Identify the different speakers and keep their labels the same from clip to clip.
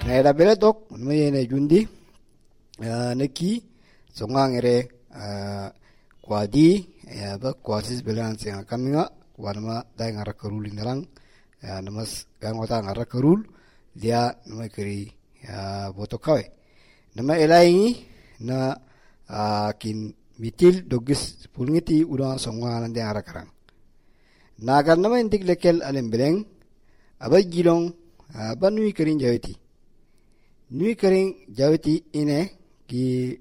Speaker 1: na ila bele tok nama yene jundi neki songang ere kwadi ya ba kwasis belan sing kaminga wanama dai ngara karul indalang namas gang wata ngara karul dia nama kiri botokawe nama elaingi na kin mitil dogis pulngiti udah songa nande ngara karang nagar nama intik lekel alem beleng aba gilong aba nui kering jawiti ine ki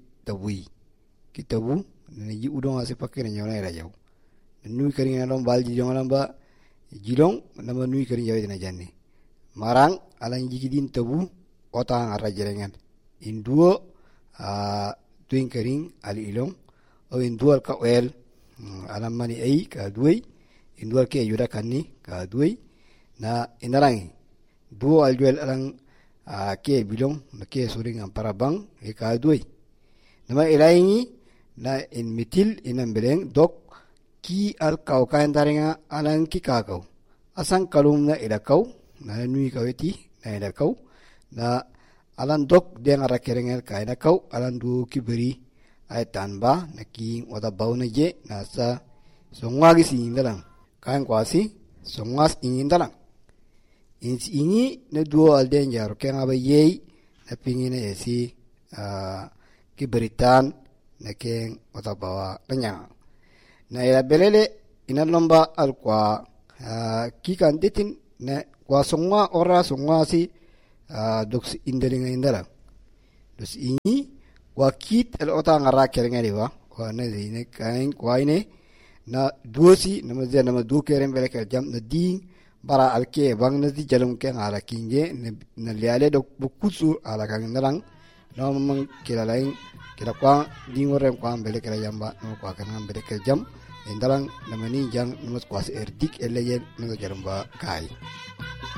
Speaker 1: tabu ne ji udon ase pakke ne nyona ira jaw nui kering na dom balji jong lamba jilong nama nui kering jawiti na janne marang alang jigidin tabu ota ngara jerengan induo tuing kering ali ilong o indual ka wel alam mani ai ka duai indual ke yuda kanni ka duai na inarangi duo aljuel alang ke bilong na ke suring ampara bang e ka duai nama ilaingi na in mitil inam beleng dok ki al kau kain taringa alang ki kakau asang kalum na ilakau na nui kaweti na ilakau na alan dok dia ngara kerengel kain akau alan du ki beri ay tanba na ki wada bau na je na sa songwagi sindalang kain kwasi songwas indalang ingi na duo alden jaro kaya nga ba yey na pingi na esi kiberitan na keng otabawa nanya na ila belele inalomba al kwa kikan titin na kwa songwa ora songwa si doks indalinga indala dos ingi kwa kit el ota ngara kerenga diwa kwa na zine kain kwa ine na duo si nama duo keren bele kel jam na ding bara alke bang na di jalum ke ngara kinje na liale dok bukusu ala kang narang na mang kila lain kila kwa dingorem kwa bele kala jamba no kwa kan bele kel jam indalang namani jang numas kwa erdik eleyen no jalum ba kai